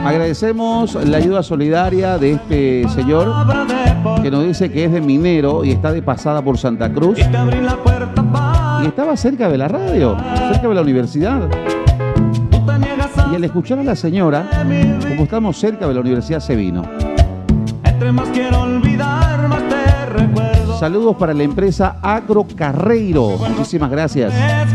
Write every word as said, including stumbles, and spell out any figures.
Agradecemos la ayuda solidaria de este señor que nos dice que es de Minero y está de pasada por Santa Cruz. Y estaba cerca de la radio, cerca de la universidad. Y al escuchar a la señora, como estamos cerca de la universidad, se vino. Saludos para la empresa Agrocarreiro. Muchísimas gracias.